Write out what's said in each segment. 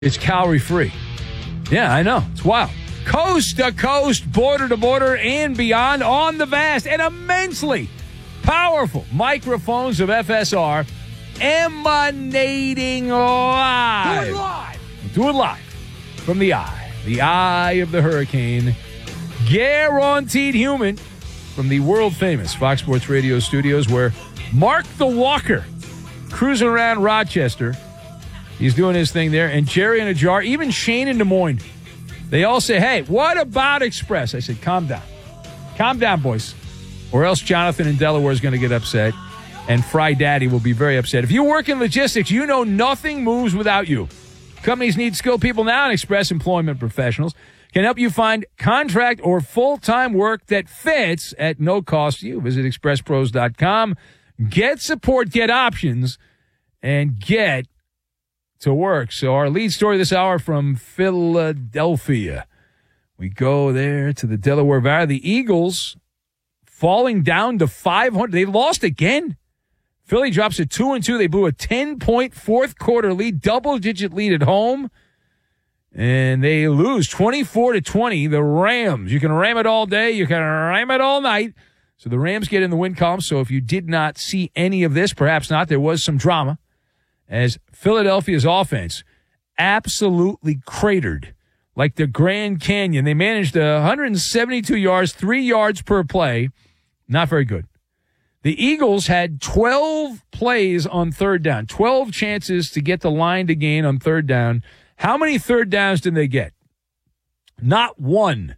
It's calorie-free. Yeah, I know. It's wild. Coast to coast, border to border, and beyond on the vast and immensely powerful microphones of FSR emanating live. Do it live. Do it live from the eye of the hurricane. Guaranteed human from the world-famous Fox Sports Radio studios where Mark the Walker cruising around Rochester. He's doing his thing there. And Jerry in a jar, even Shane in Des Moines. They all say, hey, what about Express? I said, calm down. Calm down, boys. Or else Jonathan in Delaware is going to get upset. And Fry Daddy will be very upset. If you work in logistics, you know nothing moves without you. Companies need skilled people now, and Express Employment Professionals can help you find contract or full-time work that fits at no cost to you. Visit expresspros.com. Get support, get options, and get to work. So our lead story this hour from Philadelphia. We go there to the Delaware Valley. The Eagles falling down to 500. They lost again. Philly drops to 2-2. They blew a 10-point fourth quarter lead, double-digit lead at home. And they lose 24-20. The Rams. You can ram it all day. You can ram it all night. So the Rams get in the win column. So if you did not see any of this, perhaps not, there was some drama as Philadelphia's offense absolutely cratered like the Grand Canyon. They managed 172 yards, 3 yards per play. Not very good. The Eagles had 12 plays on third down, 12 chances to get the line to gain on third down. How many third downs did they get? Not one.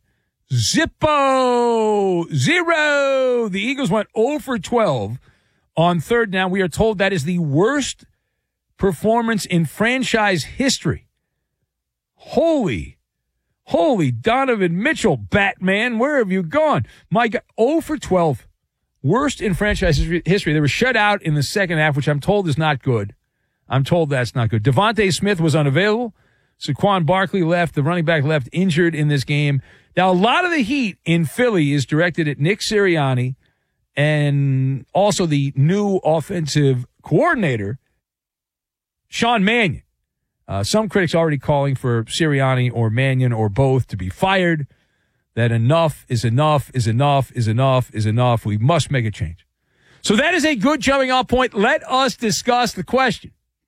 Zippo. Zero. The Eagles went 0 for 12 on third down. We are told that is the worst performance in franchise history. Holy Donovan Mitchell, Batman, where have you gone? My God, 0 for 12. Worst in franchise history. They were shut out in the second half, which I'm told is not good. I'm told that's not good. Devontae Smith was unavailable. Saquon Barkley left. The running back left injured in this game. Now, a lot of the heat in Philly is directed at Nick Sirianni and also the new offensive coordinator, Sean Mannion. Some critics already calling for Sirianni or Mannion or both to be fired, that enough is enough is enough is enough is enough. We must make a change. So that is a good jumping off point. Let us discuss the question.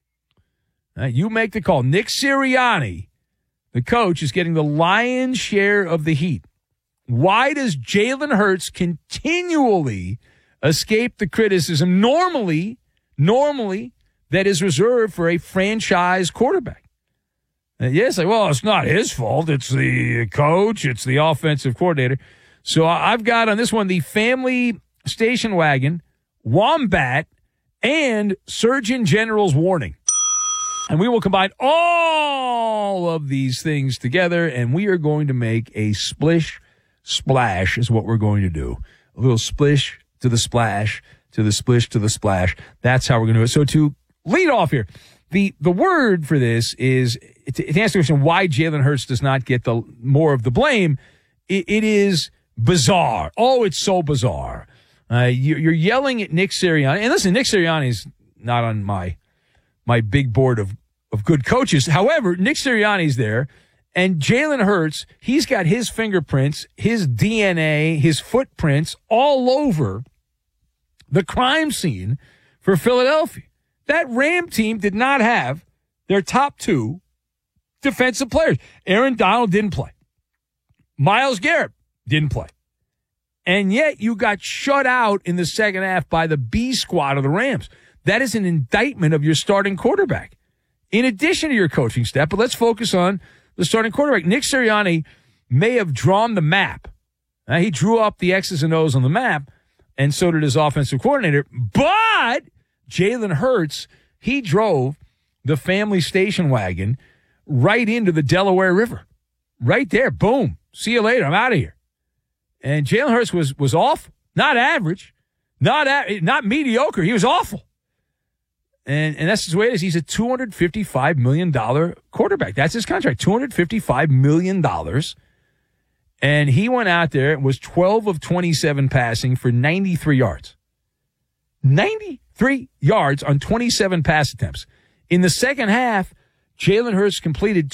You make the call. Nick Sirianni, the coach, is getting the lion's share of the heat. Why does Jalen Hurts continually escape the criticism normally that is reserved for a franchise quarterback? Yes, well, it's not his fault. It's the coach. It's the offensive coordinator. So I've got on this one the family station wagon, Wombat, and Surgeon General's warning. And we will combine all of these things together, and we are going to make a splish splash is what we're going to do. A little splish to the splash, to the splish to the splash. That's how we're going to do it. So to lead off here, the word for this is, to answer the question why Jalen Hurts does not get the more of the blame, it is bizarre. Oh, it's so bizarre. You're yelling at Nick Sirianni. And listen, Nick Sirianni is not on my big board of good coaches. However, Nick Sirianni's there, and Jalen Hurts, he's got his fingerprints, his DNA, his footprints all over the crime scene for Philadelphia. That Ram team did not have their top two defensive players. Aaron Donald didn't play. Myles Garrett didn't play. And yet you got shut out in the second half by the B squad of the Rams. That is an indictment of your starting quarterback, in addition to your coaching staff. But let's focus on the starting quarterback. Nick Sirianni may have drawn the map. He drew up the X's and O's on the map, and so did his offensive coordinator. But Jalen Hurts, he drove the family station wagon right into the Delaware River. Right there. Boom. See you later. I'm out of here. And Jalen Hurts was awful. Not average. Not mediocre. He was awful. And that's just the way it is. He's a $255 million quarterback. That's his contract, $255 million. And he went out there and was 12 of 27 passing for 93 yards. 93 yards on 27 pass attempts. In the second half, Jalen Hurts completed